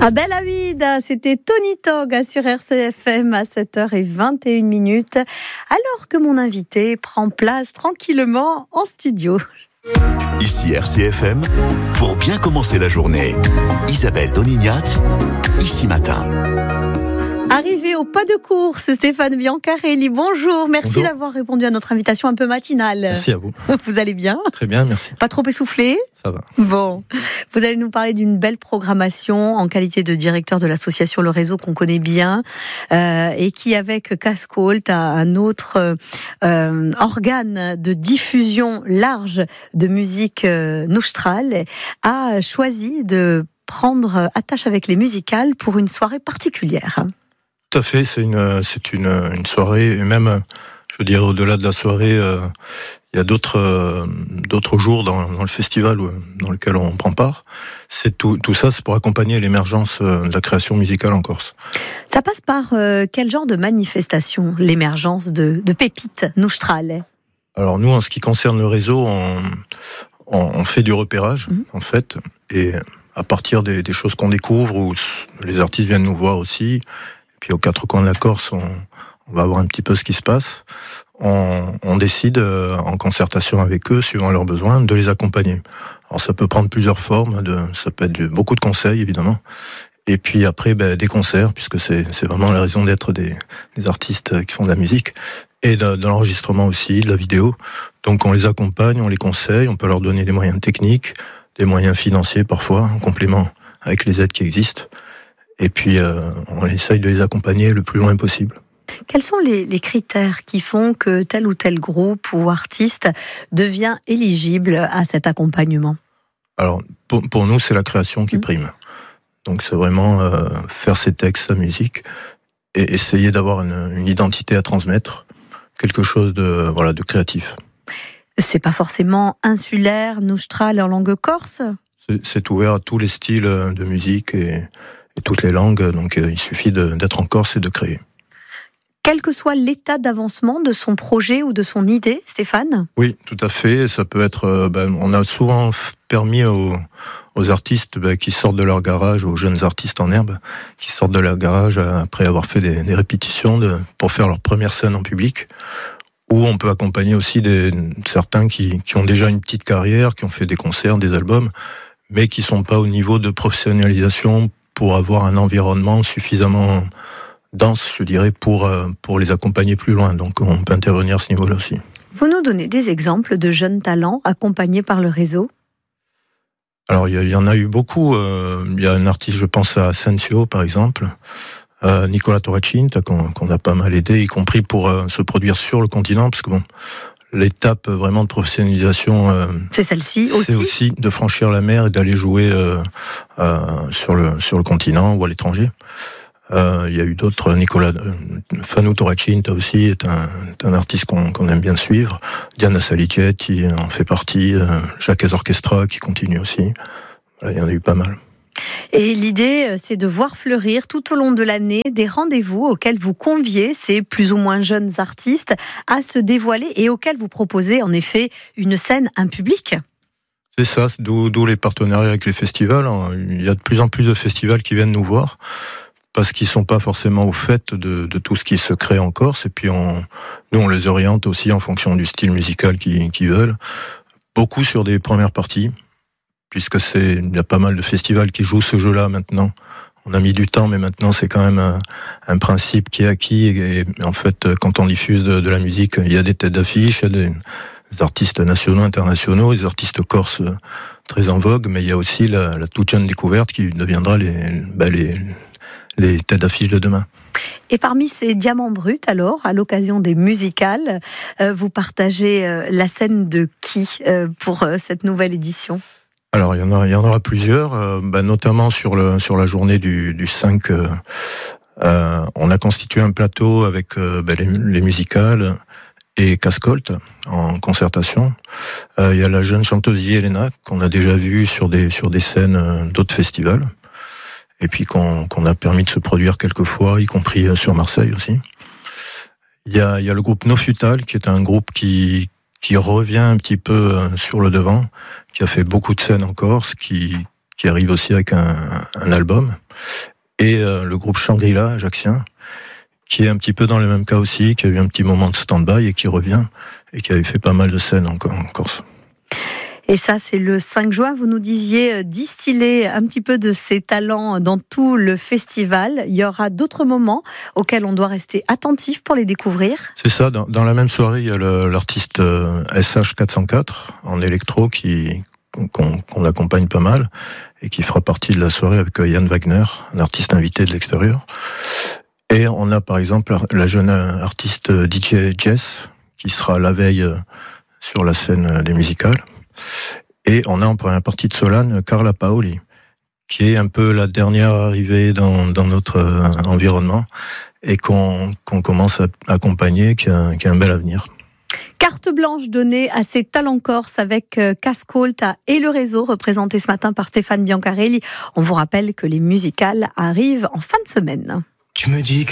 Abel Hamida, c'était Tony Tog sur RCFM à 7h21, alors que mon invité prend place tranquillement en studio. Ici RCFM, pour bien commencer la journée, Isabelle Donignat, ici matin. Arrivé au pas de course, Stéphane Biancarelli, bonjour. Merci d'avoir répondu à notre invitation un peu matinale. Merci à vous. Vous allez bien ? Très bien, merci. Pas trop essoufflé ? Ça va. Bon, vous allez nous parler d'une belle programmation en qualité de directeur de l'association Le Réseau qu'on connaît bien et qui, avec Cascolt, un autre organe de diffusion large de musique nostrale, a choisi de prendre attache avec les musicales pour une soirée particulière. Tout à fait, c'est une soirée, et même, je veux dire, au-delà de la soirée, il y a d'autres jours dans le festival dans lequel on prend part. C'est tout ça, c'est pour accompagner l'émergence de la création musicale en Corse. Ça passe par quel genre de manifestation, l'émergence de pépites nostrales ? Alors nous, en ce qui concerne le réseau, on fait du repérage, en fait, et à partir des choses qu'on découvre, où les artistes viennent nous voir aussi. Puis aux quatre coins de la Corse, on va voir un petit peu ce qui se passe. On décide, en concertation avec eux, suivant leurs besoins, de les accompagner. Alors ça peut prendre plusieurs formes, ça peut être beaucoup de conseils, évidemment. Et puis après, des concerts, puisque c'est vraiment la raison d'être des artistes qui font de la musique. Et de l'enregistrement aussi, de la vidéo. Donc on les accompagne, on les conseille, on peut leur donner des moyens techniques, des moyens financiers parfois, en complément avec les aides qui existent. Et puis, on essaye de les accompagner le plus loin possible. Quels sont les critères qui font que tel ou tel groupe ou artiste devient éligible à cet accompagnement ? Alors, pour nous, c'est la création qui prime. Donc, c'est vraiment faire ses textes, sa musique, et essayer d'avoir une identité à transmettre, quelque chose de créatif. C'est pas forcément insulaire, noustral en langue corse ? C'est ouvert à tous les styles de musique et toutes les langues, donc il suffit d'être en Corse et de créer. Quel que soit l'état d'avancement de son projet ou de son idée, Stéphane ? Oui, tout à fait. Ça peut être. On a souvent permis aux artistes qui sortent de leur garage, aux jeunes artistes en herbe, qui sortent de leur garage après avoir fait des répétitions pour faire leur première scène en public. Ou on peut accompagner aussi certains qui ont déjà une petite carrière, qui ont fait des concerts, des albums, mais qui sont pas au niveau de professionnalisation pour avoir un environnement suffisamment dense, je dirais, pour les accompagner plus loin. Donc on peut intervenir à ce niveau-là aussi. Vous nous donnez des exemples de jeunes talents accompagnés par le réseau ? Alors il y en a eu beaucoup. Il y a un artiste, je pense à Asensio par exemple, Nicola Torrecinta, qu'on a pas mal aidé, y compris pour se produire sur le continent, parce que l'étape vraiment de professionnalisation, c'est celle-ci aussi. C'est aussi de franchir la mer et d'aller jouer sur le continent ou à l'étranger. Il y a eu d'autres, Nicolas Fanu Torrecinta aussi est un artiste qu'on aime bien suivre. Diana Salicetti en fait partie. Jacques Orchestra qui continue aussi. Voilà, il y en a eu pas mal. Et l'idée, c'est de voir fleurir tout au long de l'année des rendez-vous auxquels vous conviez ces plus ou moins jeunes artistes à se dévoiler et auxquels vous proposez en effet une scène, un public. C'est ça, d'où les partenariats avec les festivals. Il y a de plus en plus de festivals qui viennent nous voir parce qu'ils ne sont pas forcément au fait de tout ce qui se crée en Corse. Et puis nous, on les oriente aussi en fonction du style musical qu'ils veulent. Beaucoup sur des premières parties. Puisque il y a pas mal de festivals qui jouent ce jeu-là maintenant. On a mis du temps, mais maintenant c'est quand même un principe qui est acquis. Et en fait, quand on diffuse de la musique, il y a des têtes d'affiche, il y a des artistes nationaux, internationaux, des artistes corses très en vogue, mais il y a aussi la toute jeune découverte qui deviendra les têtes d'affiche de demain. Et parmi ces diamants bruts, alors, à l'occasion des musicales, vous partagez la scène de qui pour cette nouvelle édition ? Alors il y en aura plusieurs, notamment sur la journée du 5. On a constitué un plateau avec les musicales et Cascolt en concertation. Il y a la jeune chanteuse Yelena qu'on a déjà vue sur des scènes d'autres festivals et puis qu'on a permis de se produire quelques fois, y compris sur Marseille aussi. Il y a le groupe No Futal qui est un groupe qui revient un petit peu sur le devant, qui a fait beaucoup de scènes en Corse, qui arrive aussi avec un album. et le groupe Shangri-La, ajaxien, qui est un petit peu dans le même cas aussi, qui a eu un petit moment de stand-by et qui revient, et qui avait fait pas mal de scènes en Corse. Et ça, c'est le 5 juin. Vous nous disiez distiller un petit peu de ses talents dans tout le festival. Il y aura d'autres moments auxquels on doit rester attentif pour les découvrir. C'est ça. Dans la même soirée, il y a l'artiste SH404 en électro qu'on accompagne pas mal et qui fera partie de la soirée avec Yann Wagner, un artiste invité de l'extérieur. Et on a par exemple la jeune artiste DJ Jess qui sera la veille sur la scène des musicales. Et on a en première partie de Solane Carla Paoli, qui est un peu la dernière arrivée dans notre environnement et qu'on commence à accompagner, qui a un bel avenir. Carte blanche donnée à ces talents corses avec Cascolta et le réseau représenté ce matin par Stéphane Biancarelli. On vous rappelle que les musicales arrivent en fin de semaine. Tu me dis